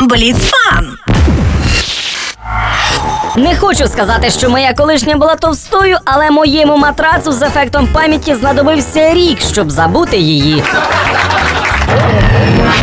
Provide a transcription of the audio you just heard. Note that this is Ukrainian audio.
Бліц-фан! Не хочу сказати, що моя колишня була товстою, але моєму матрацу з ефектом пам'яті знадобився рік, щоб забути її.